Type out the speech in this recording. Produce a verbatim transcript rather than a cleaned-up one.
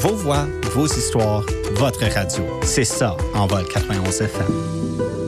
Vos voix, vos histoires, votre radio. C'est ça, Envol quatre-vingt-onze F M.